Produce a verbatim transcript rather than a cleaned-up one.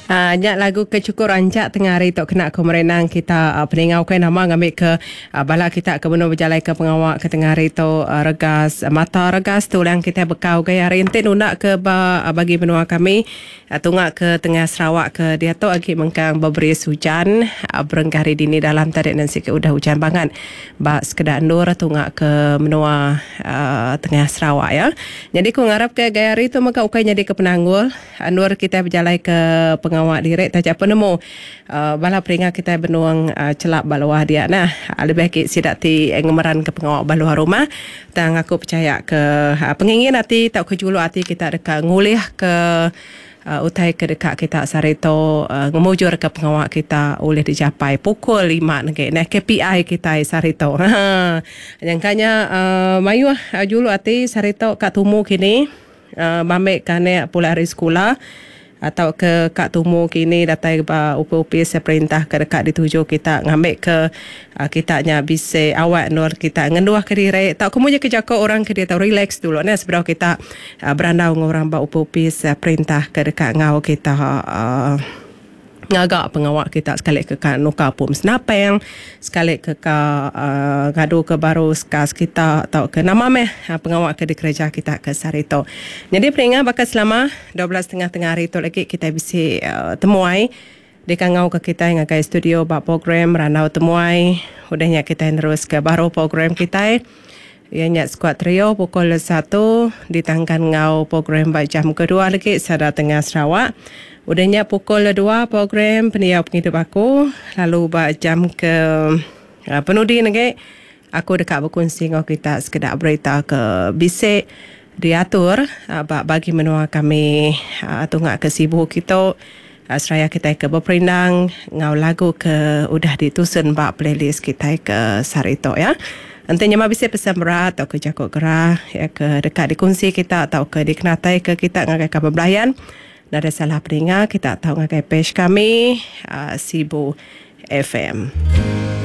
Uh, nyak lagu kecukur rancak tengah hari tok kena ko merenang kita uh, peningau ke nama ngambil ke uh, bala kita ke benar berjalan ke pengawak ke tengah hari tok uh, regas uh, mata regas tu yang kita bekau gaya rintin unak ke ba, uh, bagi benua kami uh, tungak ke tengah Sarawak ke dia tok agi mengkang beberis hujan uh, berengkari dini dalam tarik dan sikit udah hujan banget ba sekedar nur tungak ke benua uh, tengah Sarawak ya. Jadi ku ngarap ke gaya hari tu maka ukai jadi ke penanggul uh, nur kita berjalan ke pengawak awak direk tajak penemu uh, bala peringat kita benuang uh, celap baluah dia nah uh, lebih baik sidak ti ngemeran ke pengawak baluah rumah tang aku percaya ke uh, pengingin nanti tak kejulu hati kita dekat ngulih ke uh, utai ke dekat kita sarito uh, ngemujur ke pengawak kita boleh dicapai pukul lima nge nah K P I kita sarito yang kanya uh, mayu uh, julu hati sarito kat tumu kini uh, mamek kane pula hari sekolah atau ke Kak Tumu kini datai ba upi-upi seperintah ke dekat dituju kita ngambil ke uh, kitanya bisa awak nur kita ngenduah ke diri tak kemudian kerja ke orang ke dia tahu relax dulu nah sebelum kita uh, berandau ngorang ba upi-upi seperintah ke dekat ngau kita uh, ngagak pengawak kita sekali ke ka nuka pum senapeng sekali ke ka uh, ngadu ke baru skas kita atau ke nama meh uh, pengawak ke di kerja kita ke Sarito. Jadi peringat bakal selama dua belas tengah-tengah hari tu lagi kita bisa uh, temuai di kangau ke kita yang agak studio bak program ranau temuai udahnya kita terus ke baru program kita ianya squad trio pukul satu ditangkan ngau program bak jam kedua lagi sada tengah Sarawak. Udahnya pukul dua program peniau penghidup aku lalu ba jam ke uh, penudi lagi aku dekat berkongsi dengan kita sekedar berita ke bisik diatur uh, bagi menua kami uh, tunggak ke sibuk kita uh, seraya kita ke berperindang ngau lagu ke udah ditusun bak playlist kita ke Sarito ya. Nantinya ma bisa pesan berat atau ke jakut gerah ya ke dekat dikongsi kita atau ke dikenatai ke kita ngakai kabar belayan. Nada salah peringat kita tahu ngakai page kami uh, Sibu F M.